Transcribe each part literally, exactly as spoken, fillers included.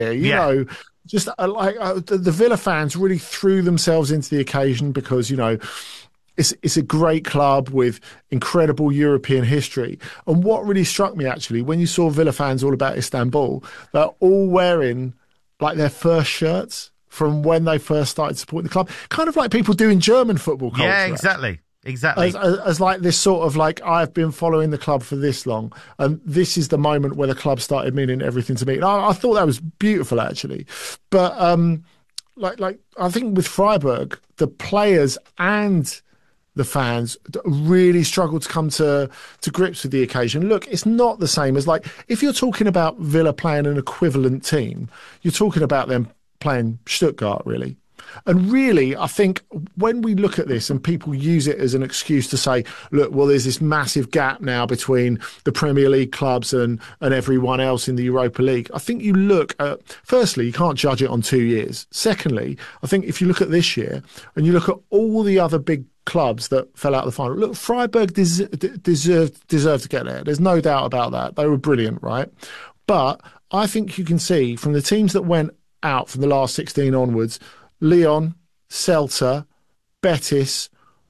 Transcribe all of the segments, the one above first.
You Yeah, know, just uh, like uh, the, the Villa fans really threw themselves into the occasion because, you know, it's it's a great club with incredible European history. And what really struck me actually, when you saw Villa fans all about Istanbul, they're all wearing like their first shirts from when they first started supporting the club, kind of like people do in German football yeah, culture, actually. exactly, As, exactly. as, as like this sort of like, I've been following the club for this long, and this is the moment where the club started meaning everything to me. And I, I thought that was beautiful, actually. But um, like like I think with Freiburg, the players and the fans really struggle to come to to grips with the occasion. Look, it's not the same as, like, if you're talking about Villa playing an equivalent team, you're talking about them playing Stuttgart, really. And really, I think when we look at this and people use it as an excuse to say, look, well, there's this massive gap now between the Premier League clubs and, and everyone else in the Europa League. I think you look at, firstly, you can't judge it on two years. Secondly, I think if you look at this year and you look at all the other big clubs that fell out of the final, look, Freiburg des- deserved, deserved to get there. There's no doubt about that. They were brilliant, right? But I think you can see from the teams that went out from the last sixteen onwards, Lyon, Celta, Betis,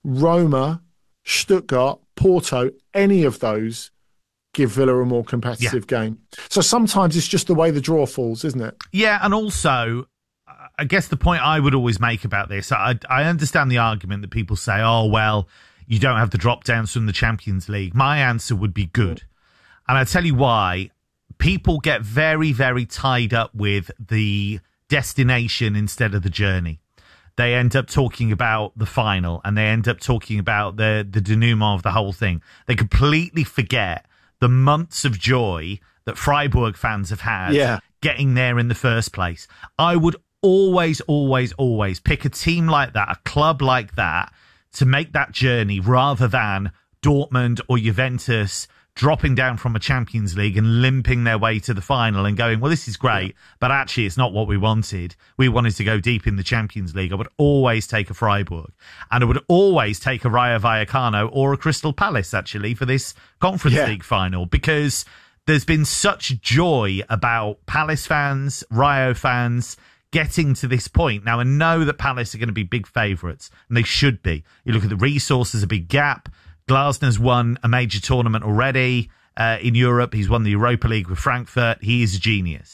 Roma, Stuttgart, Porto, any of those give Villa a more Yeah, competitive game. So sometimes it's just the way the draw falls, isn't it? yeah, and also, I guess the point I would always make about this, I, I understand the argument that people say, oh, well, you don't have the drop downs from the Champions League. My answer would be good. And I tell you why. People get very, very tied up with the destination instead of the journey. They end up talking about the final and they end up talking about the, the denouement of the whole thing. They completely forget the months of joy that Freiburg fans have had Yeah. getting there in the first place. I would always, always, always pick a team like that, a club like that, to make that journey rather than Dortmund or Juventus dropping down from a Champions League and limping their way to the final and going, well, this is great, but actually it's not what we wanted. We wanted to go deep in the Champions League. I would always take a Freiburg, and I would always take a Rayo Vallecano or a Crystal Palace, actually, for this Conference Yeah. League final, because there's been such joy about Palace fans, Rayo fans, getting to this point. Now, I know that Palace are going to be big favourites, and they should be. You look at the resources, a big gap. Glasner's won a major tournament already uh, in Europe. He's won the Europa League with Frankfurt. He is a genius.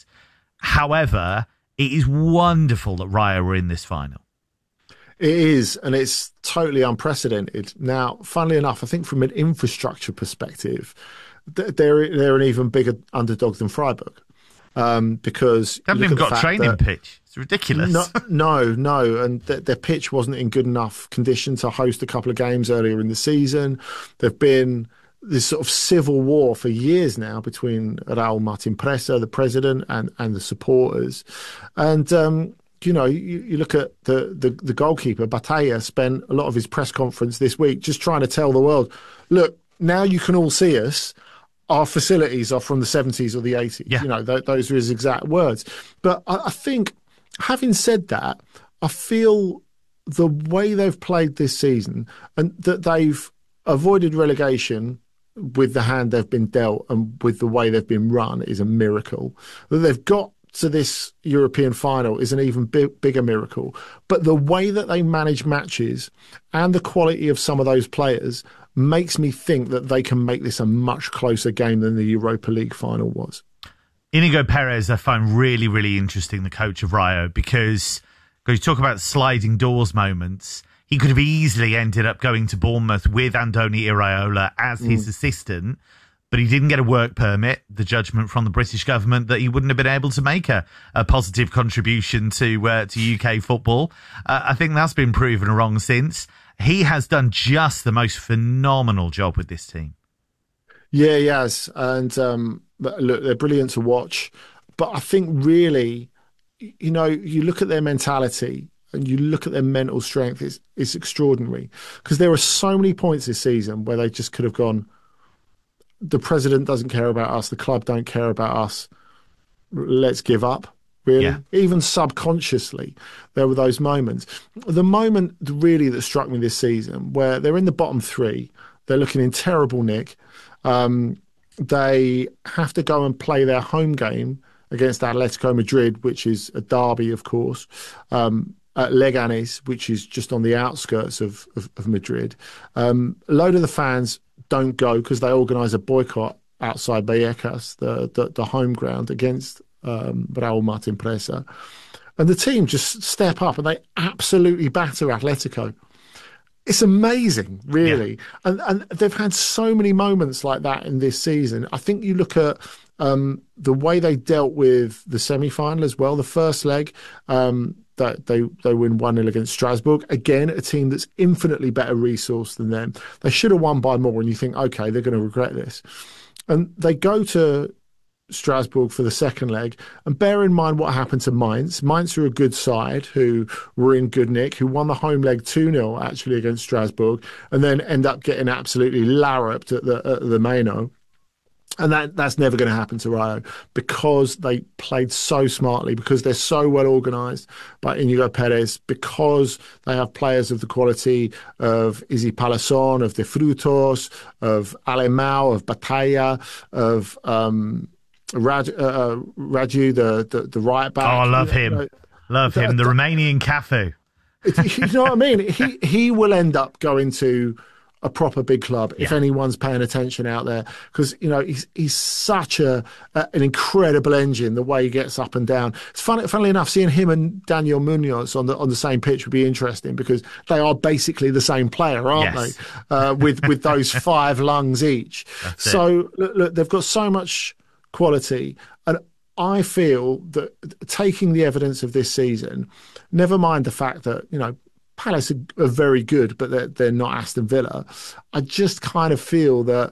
However, it is wonderful that Rayo were in this final. It is, and it's totally unprecedented. Now, funnily enough, I think from an infrastructure perspective, th- they're they're an even bigger underdog than Freiburg, um, because They you haven't look even at the got a fact training that pitch. It's ridiculous. No, no, no, and th- their pitch wasn't in good enough condition to host a couple of games earlier in the season. There've been this sort of civil war for years now between Raul Martin Presa, the president, and and the supporters, and. Um, You know, you, you look at the, the, the goalkeeper, Batalla, spent a lot of his press conference this week just trying to tell the world, look, now you can all see us. Our facilities are from the seventies or the eighties. Yeah. You know, th- those are his exact words. But I, I think, having said that, I feel the way they've played this season and that they've avoided relegation with the hand they've been dealt and with the way they've been run is a miracle. That they've got to this European final is an even big, bigger miracle. But the way that they manage matches and the quality of some of those players makes me think that they can make this a much closer game than the Europa League final was. Inigo Perez, I find really, really interesting, the coach of Rayo, because because you talk about sliding doors moments. He could have easily ended up going to Bournemouth with Andoni Iraola as his mm. assistant, but he didn't get a work permit, the judgment from the British government that he wouldn't have been able to make a, a positive contribution to uh, to U K football. Uh, I think that's been proven wrong since. He has done just the most phenomenal job with this team. Yeah, he has. And um, look, they're brilliant to watch. But I think really, you know, you look at their mentality and you look at their mental strength, it's, it's extraordinary. Because there are so many points this season where they just could have gone, the president doesn't care about us, the club don't care about us, let's give up, really. Yeah. Even subconsciously, there were those moments. The moment really that struck me this season, where they're in the bottom three, they're looking in terrible nick, um, they have to go and play their home game against Atletico Madrid, which is a derby, of course, um, at Leganés, which is just on the outskirts of, of, of Madrid. Um, a load of the fans don't go because they organise a boycott outside Vallecas, the, the, the home ground, against um, Raúl Martín Presa. And the team just step up and they absolutely batter Atletico. It's amazing, really. Yeah. And and they've had so many moments like that in this season. I think you look at um, the way they dealt with the semi-final as well, the first leg, um, that they, they win one nil against Strasbourg. Again, a team that's infinitely better resourced than them. They should have won by more, and you think, OK, they're going to regret this. And they go to Strasbourg for the second leg, and bear in mind what happened to Mainz. Mainz are a good side who were in good nick, who won the home leg two nil actually against Strasbourg, and then end up getting absolutely larruped at the at the Maino. And that that's never going to happen to Rayo because they played so smartly, because they're so well organised by Inigo Perez, because they have players of the quality of Izzy Palazón, of De Frutos, of Alemão, of Batalla, of um, Raj, uh, Raju, the, the the right back. Oh, I love him. Uh, love him. The, the Romanian Cafu. You know what I mean? He he will end up going to a proper big club if yeah. anyone's paying attention out there, because you know he's he's such a, a an incredible engine, the way he gets up and down. It's funny, funnily enough, seeing him and Daniel Munoz on the on the same pitch would be interesting, because they are basically the same player, aren't yes. they? Uh, with with those five lungs each. That's so look, look, they've got so much quality, and I feel that taking the evidence of this season, never mind the fact that you know Palace are, are very good, but they're, they're not Aston Villa. I just kind of feel that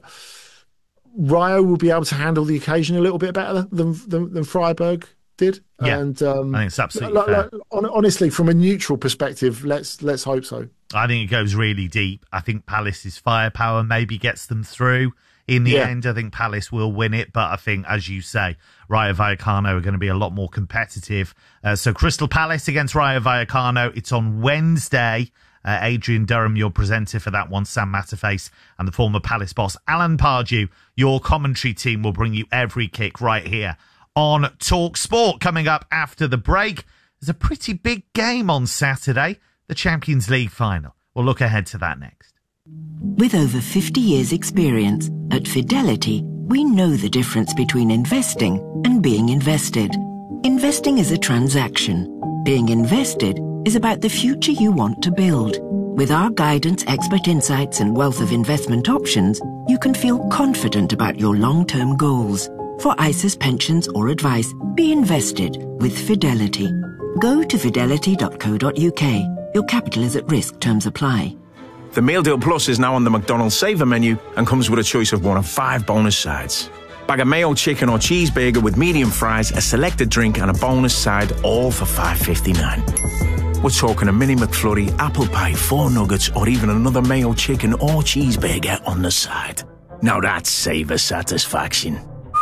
Rayo will be able to handle the occasion a little bit better than than, than Freiburg did. Yeah, and um, I think it's absolutely like, fair. Like, honestly, from a neutral perspective, let's let's hope so. I think it goes really deep. I think Palace's firepower maybe gets them through. In the yeah. end, I think Palace will win it, but I think, as you say, Rayo Vallecano are going to be a lot more competitive. Uh, so Crystal Palace against Rayo Vallecano. It's on Wednesday. Uh, Adrian Durham, your presenter for that one, Sam Matterface, and the former Palace boss, Alan Pardew. Your commentary team will bring you every kick right here on Talk Sport. Coming up after the break, there's a pretty big game on Saturday, the Champions League final. We'll look ahead to that next. With over fifty years experience, at Fidelity, we know the difference between investing and being invested. Investing is a transaction. Being invested is about the future you want to build. With our guidance, expert insights, and wealth of investment options, you can feel confident about your long-term goals. For I S As, pensions, or advice, be invested with Fidelity. Go to fidelity dot co dot uk. Your capital is at risk. Terms apply. The Meal Deal Plus is now on the McDonald's Saver menu and comes with a choice of one of five bonus sides. Bag of mayo, chicken or cheeseburger with medium fries, a selected drink and a bonus side, all for five fifty-nine. We're talking a mini McFlurry, apple pie, four nuggets or even another mayo, chicken or cheeseburger on the side. Now that's Saver satisfaction.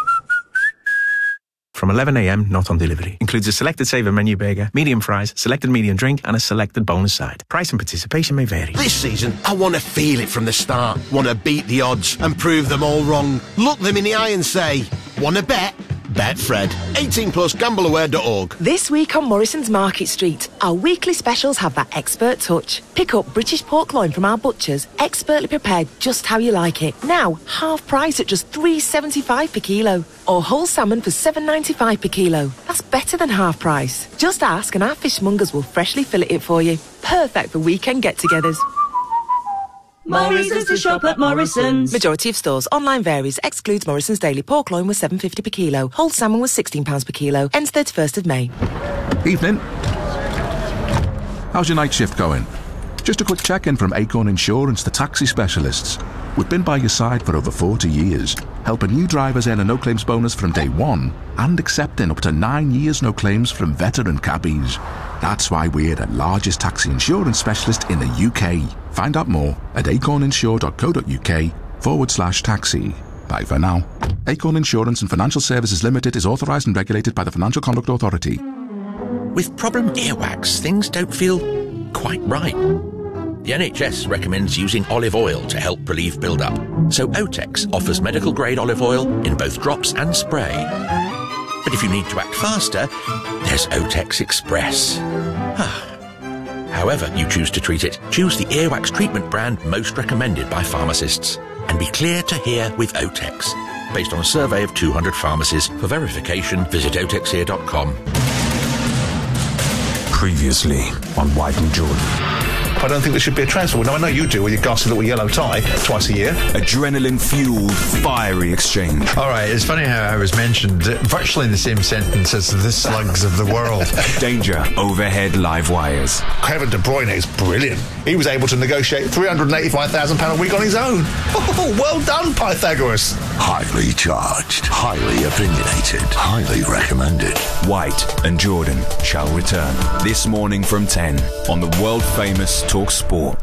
From eleven a m, not on delivery. Includes a selected Saver menu burger, medium fries, selected medium drink and a selected bonus side. Price and participation may vary. This season, I want to feel it from the start. Want to beat the odds and prove them all wrong. Look them in the eye and say, want to bet? Bet Fred. eighteen plus, gamble aware dot org. This week on Morrison's Market Street, our weekly specials have that expert touch. Pick up British pork loin from our butchers, expertly prepared just how you like it. Now, half price at just three pounds seventy-five per kilo. Or whole salmon for seven pounds ninety-five per kilo. That's better than half price. Just ask and our fishmongers will freshly fillet it for you. Perfect for weekend get-togethers. More reasons to shop at Morrison's. Majority of stores. Online varies. Excludes Morrison's daily. Pork loin was seven pounds fifty per kilo. Whole salmon was sixteen pounds per kilo. Ends thirty-first of May. Evening. How's your night shift going? Just a quick check-in from Acorn Insurance, the taxi specialists. We've been by your side for over forty years, helping new drivers earn a no-claims bonus from day one and accepting up to nine years no claims from veteran cabbies. That's why we're the largest taxi insurance specialist in the U K. Find out more at acorninsure dot co dot uk forward slash taxi. Bye for now. Acorn Insurance and Financial Services Limited is authorised and regulated by the Financial Conduct Authority. With problem earwax, things don't feel quite right. The N H S recommends using olive oil to help relieve build-up. So Otex offers medical-grade olive oil in both drops and spray. But if you need to act faster, there's Otex Express. However you choose to treat it, choose the earwax treatment brand most recommended by pharmacists. And be clear to hear with Otex. Based on a survey of two hundred pharmacies. For verification, visit otex ear dot com. Previously on White and Jordan. I don't think there should be a transfer. Now, I know you do with your ghastly little yellow tie twice a year. Adrenaline-fueled, fiery exchange. All right, it's funny how I was mentioned virtually in the same sentence as the slugs of the world. Danger, overhead live wires. Kevin De Bruyne is brilliant. He was able to negotiate three hundred eighty-five thousand pounds a week on his own. Oh, well done, Pythagoras. Highly charged, highly opinionated, highly recommended. White and Jordan shall return this morning from ten on the world-famous Talk Sport.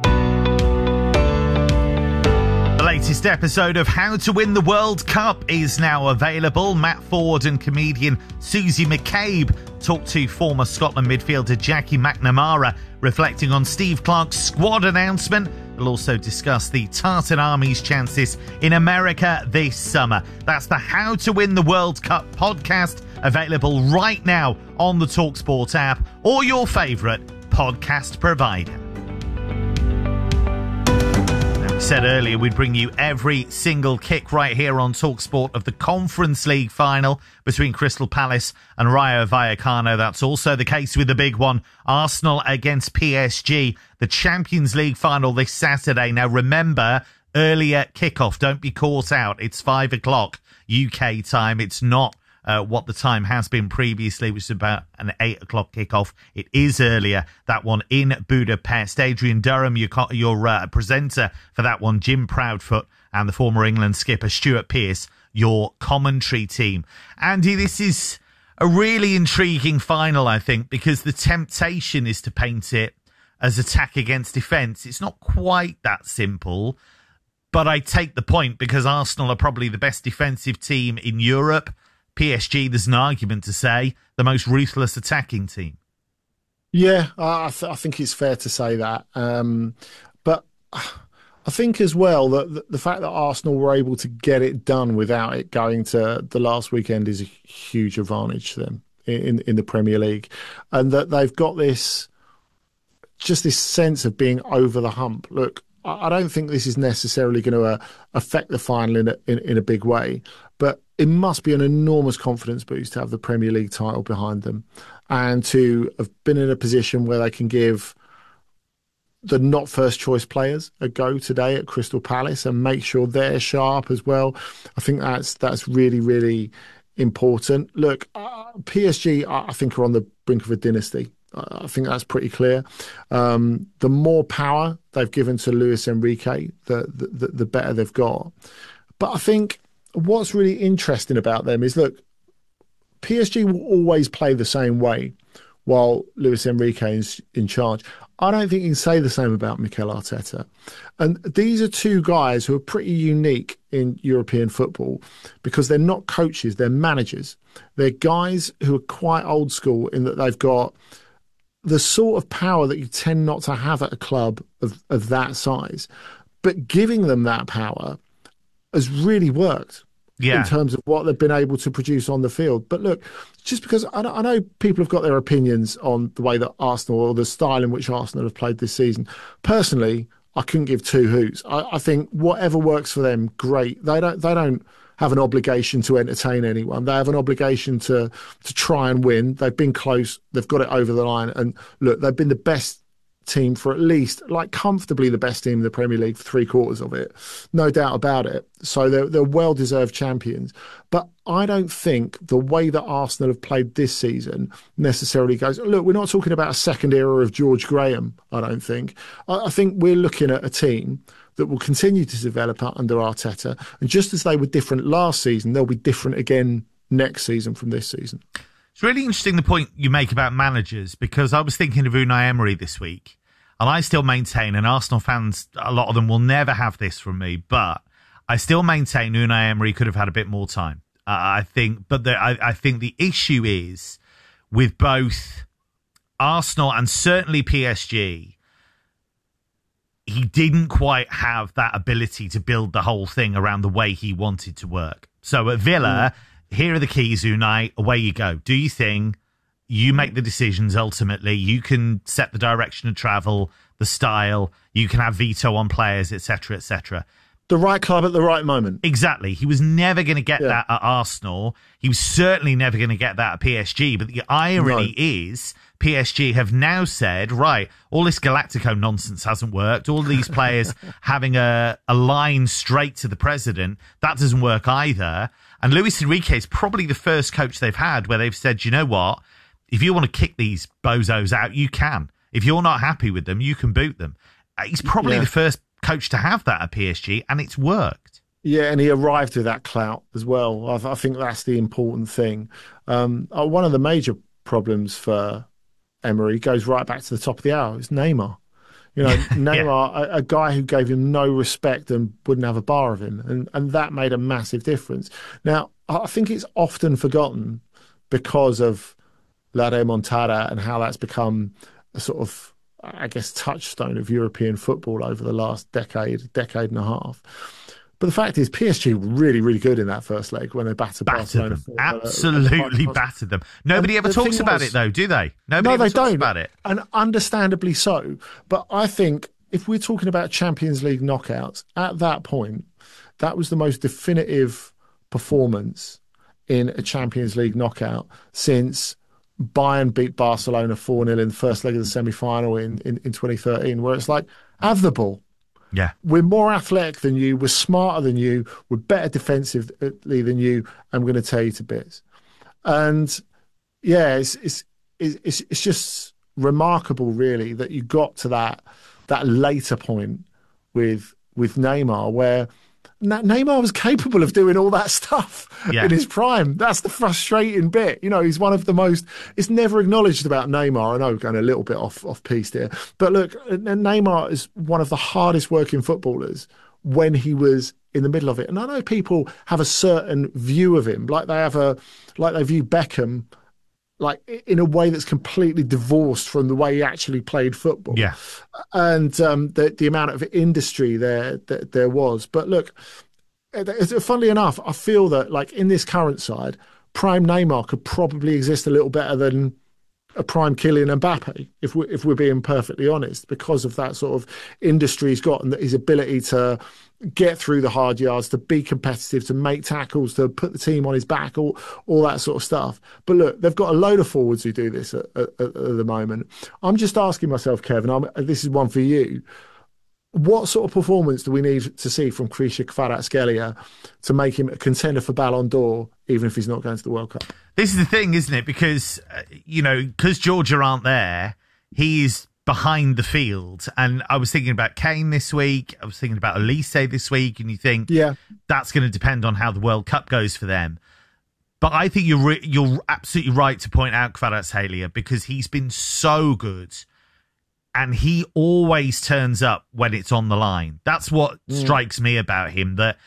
The latest episode of How to Win the World Cup is now available. Matt Ford and comedian Susie McCabe talk to former Scotland midfielder Jackie McNamara, reflecting on Steve Clarke's squad announcement. We'll also discuss the Tartan Army's chances in America this summer. That's the How to Win the World Cup podcast, available right now on the TalkSport app or your favourite podcast provider. We said earlier we'd bring you every single kick right here on TalkSport of the Conference League final between Crystal Palace and Rayo Vallecano. That's also the case with the big one, Arsenal against P S G, the Champions League final this Saturday. Now remember, earlier kickoff, don't be caught out. It's five o'clock U K time. It's not Uh, what the time has been previously, which is about an eight o'clock kickoff. It is earlier, that one in Budapest. Adrian Durham, your, co- your uh, presenter for that one, Jim Proudfoot, and the former England skipper Stuart Pearce, your commentary team. Andy, this is a really intriguing final, I think, because the temptation is to paint it as attack against defence. It's not quite that simple, but I take the point because Arsenal are probably the best defensive team in Europe. P S G, there's an argument to say, the most ruthless attacking team. Yeah, I, th- I think it's fair to say that. Um, but I think as well that the fact that Arsenal were able to get it done without it going to the last weekend is a huge advantage to them in, in the Premier League. And that they've got this, just this sense of being over the hump. Look, I don't think this is necessarily going to uh, affect the final in a, in, in a big way, but it must be an enormous confidence boost to have the Premier League title behind them and to have been in a position where they can give the not first choice players a go today at Crystal Palace and make sure they're sharp as well. I think that's that's really, really important. Look, uh, P S G, I think, are on the brink of a dynasty. I think that's pretty clear. Um, the more power they've given to Luis Enrique, the, the the better they've got. But I think what's really interesting about them is, look, P S G will always play the same way while Luis Enrique is in charge. I don't think you can say the same about Mikel Arteta. And these are two guys who are pretty unique in European football because they're not coaches, they're managers. They're guys who are quite old school in that they've got the sort of power that you tend not to have at a club of, of that size. But giving them that power has really worked yeah. in terms of what they've been able to produce on the field. But look, just because I know, I know people have got their opinions on the way that Arsenal or the style in which Arsenal have played this season. Personally, I couldn't give two hoots. I, I think whatever works for them, great. They don't. They don't have an obligation to entertain anyone. They have an obligation to to try and win. They've been close. They've got it over the line. And look, they've been the best team for at least, like comfortably the best team in the Premier League for three quarters of it. No doubt about it. So they're, they're well-deserved champions. But I don't think the way that Arsenal have played this season necessarily goes, look, we're not talking about a second era of George Graham, I don't think. I, I think we're looking at a team that will continue to develop under Arteta. And just as they were different last season, they'll be different again next season from this season. It's really interesting the point you make about managers, because I was thinking of Unai Emery this week, and I still maintain, and Arsenal fans, a lot of them will never have this from me, but I still maintain Unai Emery could have had a bit more time. Uh, I think, but the, I, I think the issue is with both Arsenal and certainly P S G, he didn't quite have that ability to build the whole thing around the way he wanted to work. So at Villa, mm. here are the keys, Unai, away you go. Do your thing. You make the decisions ultimately. You can set the direction of travel, the style. You can have veto on players, et cetera, et cetera. The right club at the right moment. Exactly. He was never going to get Yeah. that at Arsenal. He was certainly never going to get that at P S G. But the irony No. is P S G have now said, right, all this Galactico nonsense hasn't worked. All these players having a, a line straight to the president, that doesn't work either. And Luis Enrique is probably the first coach they've had where they've said, you know what? If you want to kick these bozos out, you can. If you're not happy with them, you can boot them. He's probably Yeah. the first coach to have that at P S G, and it's worked. Yeah, and he arrived with that clout as well. I, I think that's the important thing. Um, uh, one of the major problems for Emery goes right back to the top of the hour. It's Neymar. You know, Neymar, a, a guy who gave him no respect and wouldn't have a bar of him, and and that made a massive difference. Now, I think it's often forgotten because of La Remontada and how that's become a sort of, I guess, touchstone of European football over the last decade, decade and a half. But the fact is, P S G were really, really good in that first leg when they battered, Battered Barcelona. them. for- uh, Absolutely uh, battered them. Nobody And ever the talks thing about was- it, though, do they? Nobody no, ever they talks don't. about it. And understandably so. But I think if we're talking about Champions League knockouts, at that point, that was the most definitive performance in a Champions League knockout since Bayern beat Barcelona four nil in the first leg of the semi-final in, in, in twenty thirteen, where it's like, have the ball. Yeah. We're more athletic than you. We're smarter than you. We're better defensively than you. I'm going to tear you to bits. And yeah, it's it's it's it's just remarkable, really, that you got to that that later point with with Neymar, where Na- Neymar was capable of doing all that stuff Yeah. in his prime. That's the frustrating bit. You know, he's one of the most. It's never acknowledged about Neymar. I know, going a little bit off off piece here, but look, Neymar is one of the hardest working footballers when he was in the middle of it. And I know people have a certain view of him, like they have a like they view Beckham, like in a way that's completely divorced from the way he actually played football. Yeah. And um, the the amount of industry there that there was. But look, it's, funnily enough, I feel that like in this current side, prime Neymar could probably exist a little better than a prime Kylian Mbappe, if we if we're being perfectly honest, because of that sort of industry he's got and his ability to get through the hard yards, to be competitive, to make tackles, to put the team on his back, all all that sort of stuff. But look, they've got a load of forwards who do this at, at, at the moment. I'm just asking myself, Kevin, I'm, this is one for you. What sort of performance do we need to see from Krisha Kvaratskhelia to make him a contender for Ballon d'Or, even if he's not going to the World Cup? This is the thing, isn't it? Because, uh, you know, because Georgia aren't there, he's behind the field. And I was thinking about Kane this week. I was thinking about Elise this week. And you think, yeah, that's going to depend on how the World Cup goes for them. But I think you're re- you're absolutely right to point out Kvaratskhelia because he's been so good. And he always turns up when it's on the line. That's what mm. strikes me about him, that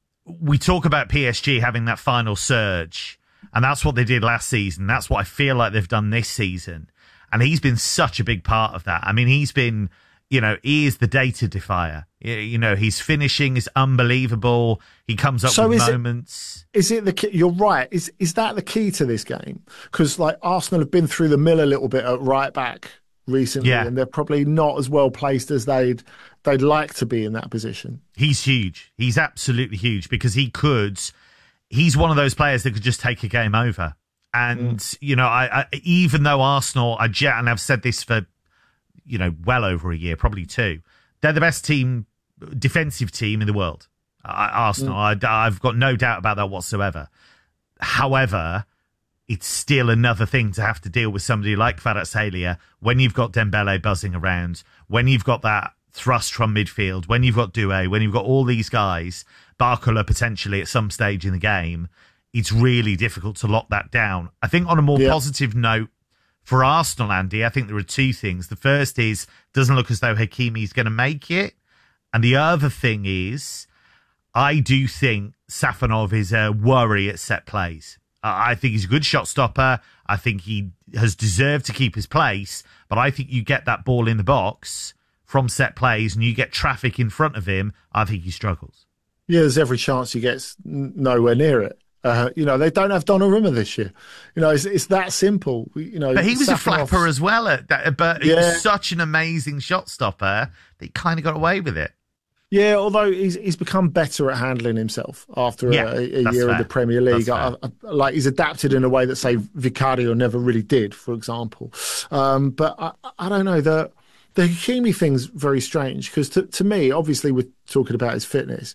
we talk about P S G having that final surge, and that's what they did last season. That's what I feel like they've done this season. And he's been such a big part of that. I mean, he's been, you know, he is the data defier. You know, his finishing is unbelievable. He comes up so with is moments. It, is it the key? You're right. Is is that the key to this game? Because like Arsenal have been through the mill a little bit at right back recently, yeah. and they're probably not as well placed as they'd they'd like to be in that position. He's huge. He's absolutely huge because he could. He's one of those players that could just take a game over. And mm. you know, I, I even though Arsenal, I and I've said this for you know well over a year, probably two. They're the best team, defensive team in the world. I, Arsenal. Mm. I, I've got no doubt about that whatsoever. However, it's still another thing to have to deal with somebody like Kvaratskhelia when you've got Dembele buzzing around, when you've got that thrust from midfield, when you've got Doué, when you've got all these guys, Barcola potentially at some stage in the game. It's really difficult to lock that down. I think on a more yeah. positive note for Arsenal, Andy, I think there are two things. The first is, doesn't look as though Hakimi's going to make it. And the other thing is, I do think Safonov is a worry at set plays. I think he's a good shot stopper. I think he has deserved to keep his place. But I think you get that ball in the box from set plays and you get traffic in front of him, I think he struggles. Yeah, there's every chance he gets nowhere near it. Uh, you know, they don't have Donnarumma this year. You know, it's, it's that simple. You know, but he was a Safonov, flapper as well. At that, but he Yeah. was such an amazing shot stopper that he kind of got away with it. Yeah, although he's he's become better at handling himself after Yeah, a, a that's year fair. in the Premier League. That's I, I, like he's adapted in a way that, say, Vicario never really did, for example. Um, but I, I don't know, the the Hakimi thing's very strange because to, to me, obviously, we're talking about his fitness.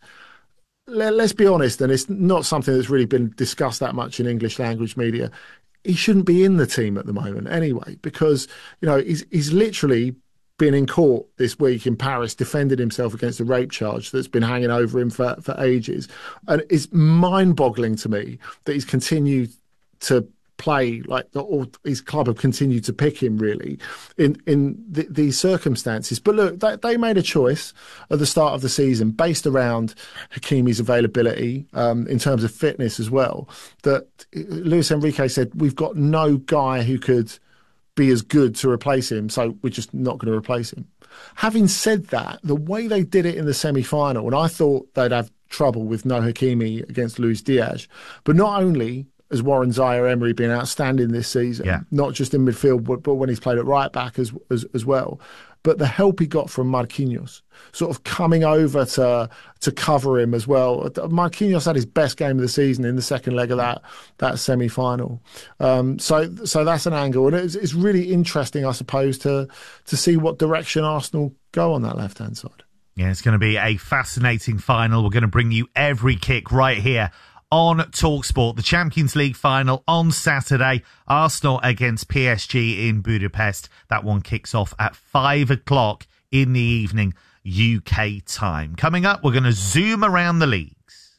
Let, let's be honest, and it's not something that's really been discussed that much in English language media. He shouldn't be in the team at the moment anyway, because you know he's he's literally been in court this week in Paris, defended himself against a rape charge that's been hanging over him for, for ages. And it's mind-boggling to me that he's continued to play, like the, or his club have continued to pick him, really, in, in the, these circumstances. But look, they, they made a choice at the start of the season based around Hakimi's availability um, in terms of fitness as well, that Luis Enrique said, we've got no guy who could be as good to replace him, so we're just not going to replace him. Having said that, the way they did it in the semi-final, and I thought they'd have trouble with no Hakimi against Luis Diaz, but not only has Warren Zaire-Emery been outstanding this season, yeah. not just in midfield, but, but when he's played at right-back as, as as well, but the help he got from Marquinhos, sort of coming over to to cover him as well. Marquinhos had his best game of the season in the second leg of that that semi-final. Um, so so that's an angle, and it's, it's really interesting, I suppose, to to see what direction Arsenal go on that left-hand side. Yeah, it's going to be a fascinating final. We're going to bring you every kick right here on TalkSport. The Champions League final on Saturday. Arsenal against P S G in Budapest. That one kicks off at five o'clock in the evening, U K time. Coming up, we're going to zoom around the leagues.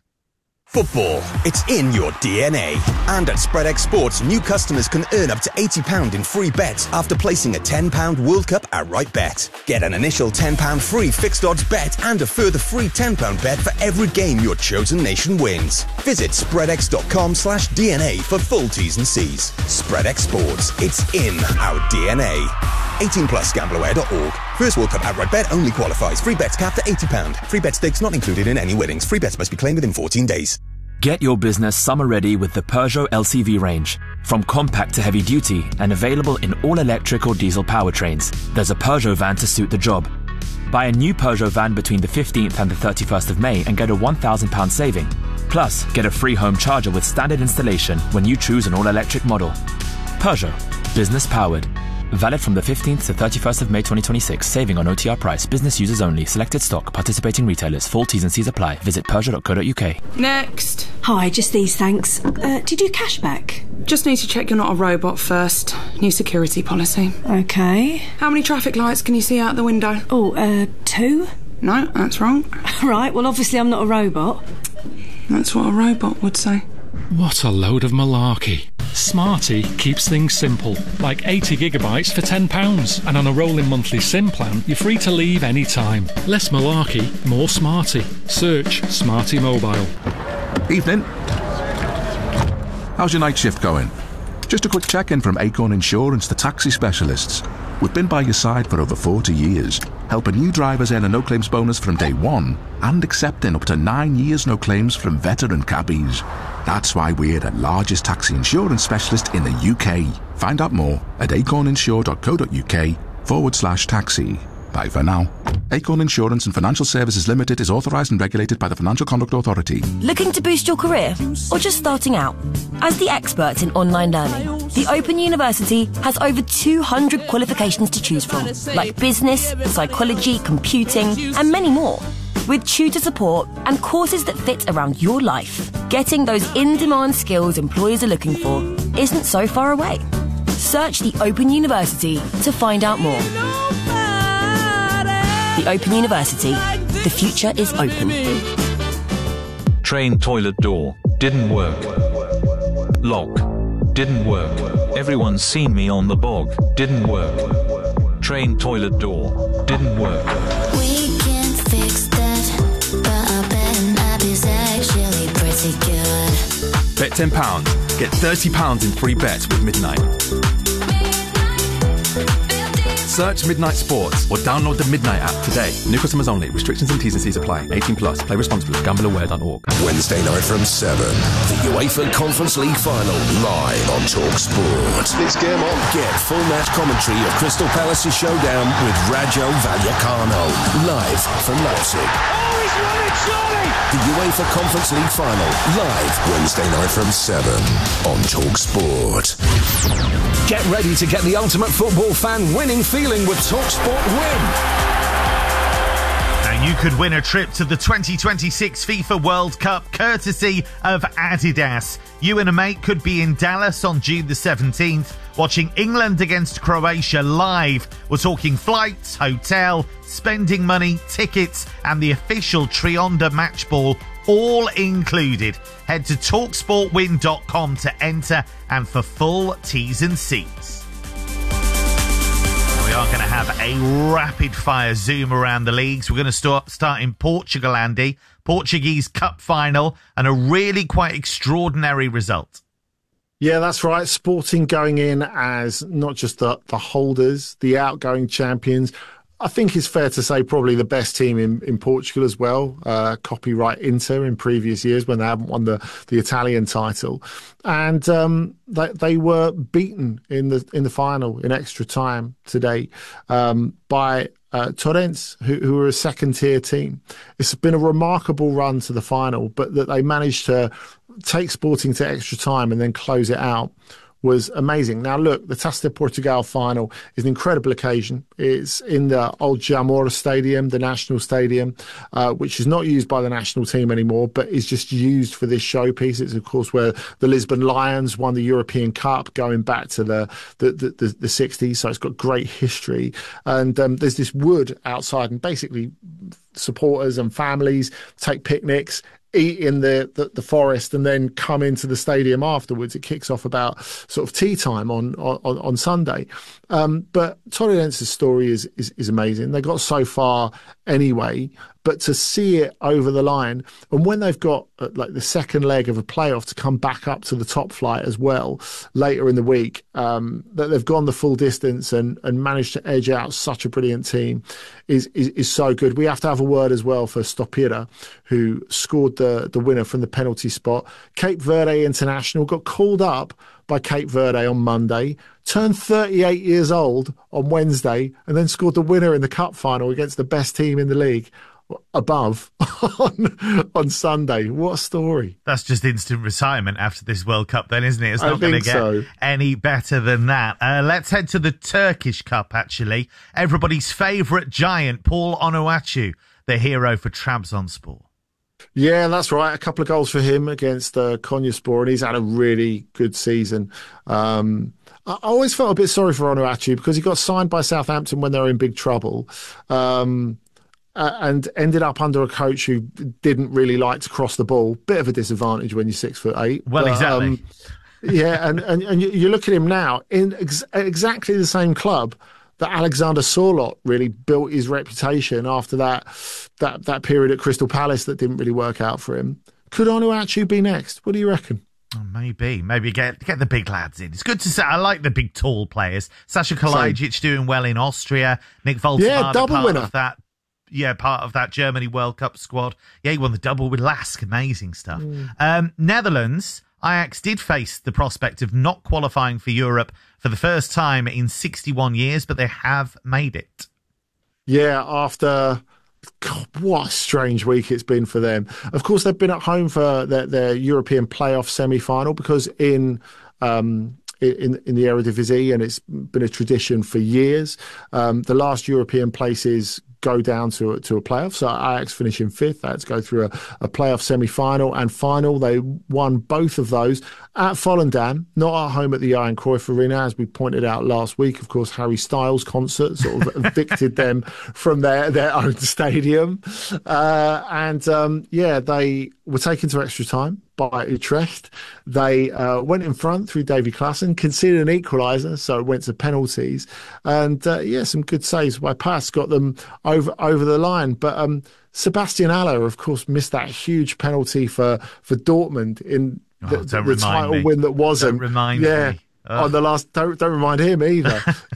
Football, it's in your D N A. And at SpreadX Sports, new customers can earn up to eighty pounds in free bets after placing a ten pounds World Cup outright bet. Get an initial ten pounds free fixed odds bet and a further free ten pounds bet for every game your chosen nation wins. Visit spreadx.com slash DNA for full T's and C's. SpreadX Sports, it's in our D N A. eighteen plus gamble aware dot org. First World Cup outright bet only qualifies. Free bets capped at eighty pounds. Free bet stakes not included in any winnings. Free bets must be claimed within fourteen days. Get your business summer ready with the Peugeot L C V range. From compact to heavy duty and available in all electric or diesel powertrains, there's a Peugeot van to suit the job. Buy a new Peugeot van between the fifteenth and the thirty-first of May and get a one thousand pounds saving. Plus, get a free home charger with standard installation when you choose an all-electric model. Peugeot. Business powered. Valid from the fifteenth to thirty-first of May twenty twenty-six. Saving on O T R price. Business users only. Selected stock. Participating retailers. Full T's and C's apply. Visit Peugeot dot co dot U K. Next. Hi, just these, thanks. Uh, did you cash back? Just need to check you're not a robot first. New security policy. Okay. How many traffic lights can you see out the window? Oh, uh, two? No, that's wrong. Right, well, obviously I'm not a robot. That's what a robot would say. What a load of malarkey. Smarty keeps things simple, like eighty gigabytes for ten pounds. And on a rolling monthly SIM plan, you're free to leave any time. Less malarkey, more Smarty. Search Smarty Mobile. Evening. How's your night shift going? Just a quick check-in from Acorn Insurance, the taxi specialists. We've been by your side for over forty years, helping new drivers earn a no-claims bonus from day one and accepting up to nine years no claims from veteran cabbies. That's why we're the largest taxi insurance specialist in the U K. Find out more at acorninsure.co.uk forward slash taxi. Bye for now. Acorn Insurance and Financial Services Limited is authorised and regulated by the Financial Conduct Authority. Looking to boost your career? Or just starting out? As the experts in online learning, the Open University has over two hundred qualifications to choose from, like business, psychology, computing, and many more. With tutor support and courses that fit around your life, getting those in-demand skills employers are looking for isn't so far away. Search the Open University to find out more. The Open University. The future is open. Train toilet door. Didn't work. Lock. Didn't work. Everyone's seen me on the bog. Didn't work. Train toilet door. Didn't work. We can fix that, but I bet an app is actually pretty good. Bet ten pounds. Get thirty pounds in free bets with Midnight. Search Midnight Sports or download the Midnight app today. New customers only. Restrictions and T's and C's apply. eighteen plus. Play responsibly. gamble aware dot org. Wednesday night from seven, the UEFA Conference League final live on TalkSport. It's game on. Get full match commentary of Crystal Palace's showdown with Rajo Vallecano live from Leipzig. Oh, he's won it, surely! The UEFA Conference League final live Wednesday night from seven on TalkSport. Get ready to get the ultimate football fan winning feeling with TalkSport Win. Now you could win a trip to the twenty twenty-six FIFA World Cup courtesy of Adidas. You and a mate could be in Dallas on June the seventeenth watching England against Croatia live. We're talking flights, hotel, spending money, tickets and the official Trionda match ball all included. Head to talksport win dot com to enter and for full T's and C's. We are going to have a rapid fire zoom around the leagues. We're going to start, start in Portugal, Andy. Portuguese Cup final and a really quite extraordinary result. Yeah, that's right. Sporting going in as not just the, the holders, the outgoing champions. I think it's fair to say probably the best team in, in Portugal as well. Uh, copyright Inter in previous years when they haven't won the, the Italian title. And um, they, they were beaten in the in the final in extra time today um, by uh, Torrents, who, who are a second-tier team. It's been a remarkable run to the final, but that they managed to take Sporting to extra time and then close it out was amazing. Now, look, the Taça de Portugal final is an incredible occasion. It's in the old Jamor Stadium, the national stadium, uh, which is not used by the national team anymore, but is just used for this showpiece. It's, of course, where the Lisbon Lions won the European Cup going back to the, the, the, the, the sixties, so it's got great history. And um, there's this wood outside, and basically supporters and families take picnics, eat in the, the, the forest and then come into the stadium afterwards. It kicks off about sort of tea time on on, on Sunday. Um, but Torrence's story is, is is amazing. They got so far anyway, but to see it over the line, and when they've got uh, like the second leg of a playoff to come back up to the top flight as well later in the week, um, that they've gone the full distance and, and managed to edge out such a brilliant team is, is is so good. We have to have a word as well for Stopira, who scored the, the winner from the penalty spot. Cape Verde international, got called up by Cape Verde on Monday, turned thirty-eight years old on Wednesday, and then scored the winner in the cup final against the best team in the league above on, on Sunday. What a story. That's just instant retirement after this World Cup then, isn't it? It's I not going to get so. any better than that. Uh, let's head to the Turkish Cup, actually. Everybody's favourite giant, Paul Onuachu, the hero for Trabzonspor. Yeah, that's right. A couple of goals for him against uh, Konyaspor, and he's had a really good season. Um, I always felt a bit sorry for Onuachu because he got signed by Southampton when they were in big trouble. Um, Uh, and ended up under a coach who didn't really like to cross the ball. Bit of a disadvantage when you're six foot eight. Well, but, exactly. Um, yeah, and, and, and you look at him now in ex- exactly the same club that Alexander Sorloth really built his reputation after that that that period at Crystal Palace that didn't really work out for him. Could Onuachu be next? What do you reckon? Oh, maybe. Maybe get get the big lads in. It's good to say. I like the big tall players. Sasha Kalajic doing well in Austria. Nick Voltemade, yeah, double part winner. of that. Yeah, part of that Germany World Cup squad. Yeah, he won the double with Lask. Amazing stuff. Mm. Um, Netherlands, Ajax did face the prospect of not qualifying for Europe for the first time in sixty-one years, but they have made it. Yeah, after... God, what a strange week it's been for them. Of course, they've been at home for their, their European playoff semi-final because in... Um, In, in the Eredivisie, and it's been a tradition for years. Um, the last European places go down to, to a playoff. So Ajax finishing fifth, they had to go through a, a playoff semi-final and final. They won both of those at Volendam, not at home at the Johan Cruyff Arena, as we pointed out last week. Of course, Harry Styles' concert sort of evicted them from their, their own stadium. Uh, and um, yeah, they were taken to extra time by Utrecht. They uh, went in front through Davy Klaassen, conceded an equaliser, so it went to penalties. And uh, yeah, some good saves by Pass got them over over the line. But um, Sebastian Haller, of course, missed that huge penalty for, for Dortmund in the, oh, the title me. win that wasn't. Don't remind yeah, me. Oh. On the last, don't don't remind him either.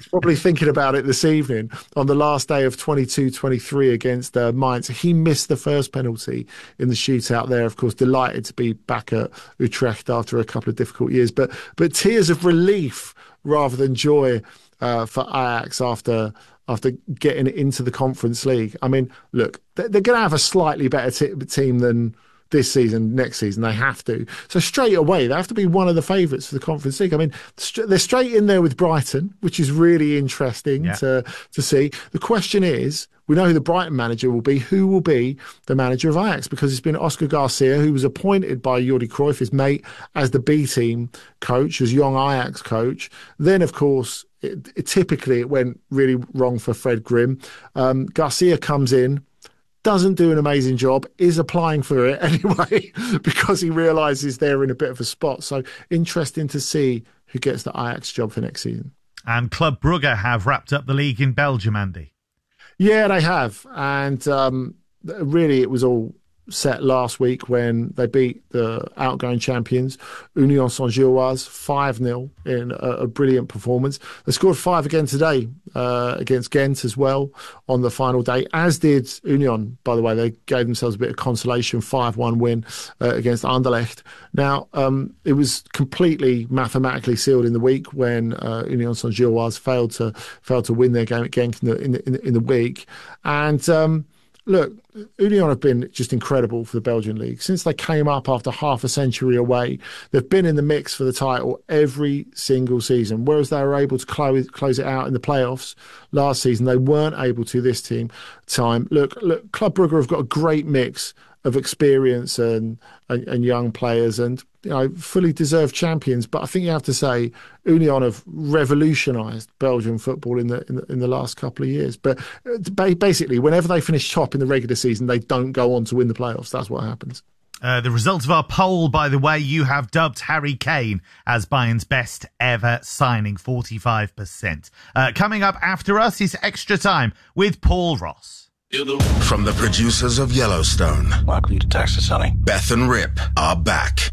probably thinking about it this evening on the last day of twenty-two twenty-three against uh, Mainz. He missed the first penalty in the shootout there. Of course, delighted to be back at Utrecht after a couple of difficult years. But but tears of relief rather than joy uh, for Ajax after after getting into the Conference League. I mean, look, they're, they're going to have a slightly better t- team than this season, next season. They have to. So straight away, they have to be one of the favourites for the Conference League. I mean, st- they're straight in there with Brighton, which is really interesting yeah. to to see. The question is, we know who the Brighton manager will be. Who will be the manager of Ajax? Because it's been Oscar Garcia, who was appointed by Jordi Cruyff, his mate, as the B team coach, as young Ajax coach. Then, of course, it, it, typically it went really wrong for Fred Grimm. Um, Garcia comes in, doesn't do an amazing job, is applying for it anyway because he realises they're in a bit of a spot. So interesting to see who gets the Ajax job for next season. And Club Brugge have wrapped up the league in Belgium, Andy. Yeah, they have. And um, really it was all set last week when they beat the outgoing champions, Union Saint-Gilloise, five nil in a, a brilliant performance. They scored five again today uh, against Ghent as well on the final day, as did Union, by the way. They gave themselves a bit of consolation, five one win uh, against Anderlecht. Now, um, it was completely mathematically sealed in the week when uh, Union Saint-Gilloise failed to failed to win their game at Genk in the, in the, in the week. And um, look, Union have been just incredible for the Belgian league. Since they came up after half a century away, they've been in the mix for the title every single season. Whereas they were able to close, close it out in the playoffs last season, they weren't able to this team time. Look, look, Club Brugge have got a great mix of experience and, and, and young players and, you know, fully deserved champions. But I think you have to say Union have revolutionised Belgian football in the, in the in the last couple of years. But basically, whenever they finish top in the regular season, they don't go on to win the playoffs. That's what happens. Uh, the result of our poll, by the way, you have dubbed Harry Kane as Bayern's best ever signing, forty-five percent. Uh, coming up after us is Extra Time with Paul Ross. From the producers of Yellowstone, welcome to Texas, honey. Beth and Rip are back.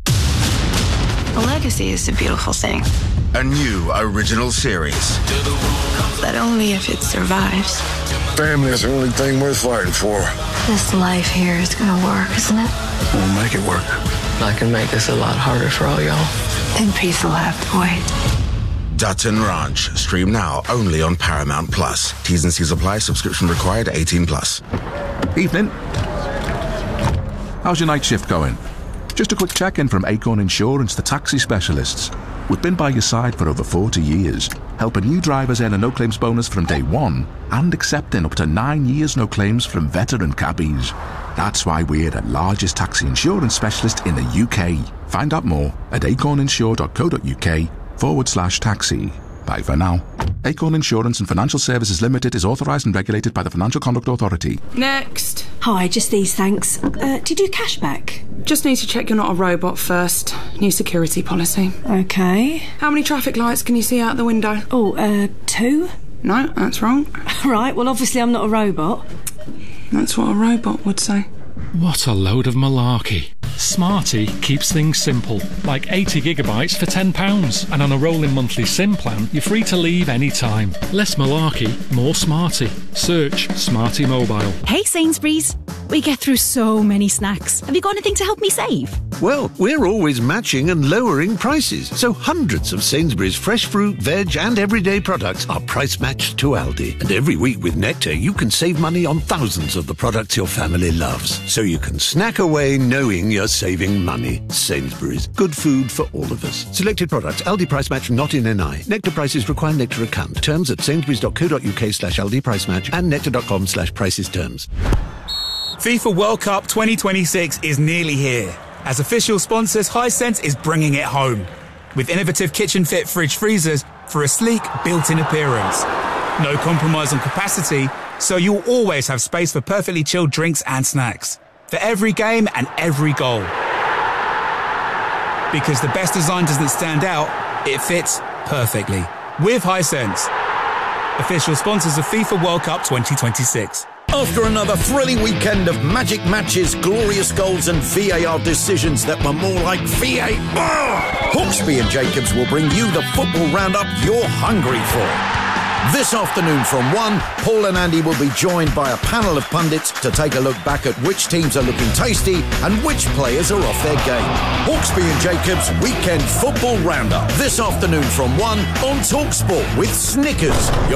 A legacy is a beautiful thing. A new original series. But only if it survives. Family is the only thing worth fighting for. This life here is gonna work, isn't it? We'll make it work. I can make this a lot harder for all y'all. And peace will have to wait. Dutton Ranch. Stream now only on Paramount Plus. T's and C's apply. Subscription required. eighteen plus. Evening. How's your night shift going? Just a quick check-in from Acorn Insurance, the taxi specialists. We've been by your side for over forty years, helping new drivers earn a no-claims bonus from day one and accepting up to nine years no claims from veteran cabbies. That's why we're the largest taxi insurance specialist in the U K. Find out more at acorninsure.co.uk forward slash taxi. Bye for now. Acorn Insurance and Financial Services Limited is authorised and regulated by the Financial Conduct Authority. Next. Hi, just these, thanks. Uh, do you do cashback? Just need to check you're not a robot first. New security policy. Okay. How many traffic lights can you see out the window? Oh, uh, two? No, that's wrong. Right, well, obviously I'm not a robot. That's what a robot would say. What a load of malarkey. Smarty keeps things simple, like eighty gigabytes for ten pounds. And on a rolling monthly SIM plan, you're free to leave any time. Less malarkey, more Smarty. Search Smarty Mobile. Hey Sainsbury's. We get through so many snacks. Have you got anything to help me save? Well, we're always matching and lowering prices, so hundreds of Sainsbury's fresh fruit, veg and everyday products are price matched to Aldi. And every week with Nectar, you can save money on thousands of the products your family loves. So you can snack away knowing you're saving money. Sainsbury's. Good food for all of us. Selected products. Aldi price match not in N I. Nectar prices require Nectar account. Terms at sainsbury's.co.uk slash Aldi price match and nectar.com slash prices terms. FIFA World Cup twenty twenty-six is nearly here. As official sponsors, Hisense is bringing it home. With innovative kitchen-fit fridge freezers for a sleek, built-in appearance. No compromise on capacity, so you'll always have space for perfectly chilled drinks and snacks. For every game and every goal. Because the best design doesn't stand out, it fits perfectly. With Hisense. Official sponsors of FIFA World Cup twenty twenty-six. After another thrilling weekend of magic matches, glorious goals and V A R decisions that were more like V A R, Hawksby and Jacobs will bring you the football roundup you're hungry for. This afternoon from one, Paul and Andy will be joined by a panel of pundits to take a look back at which teams are looking tasty and which players are off their game. Hawksby and Jacobs Weekend Football Roundup. This afternoon from one on TalkSport with Snickers.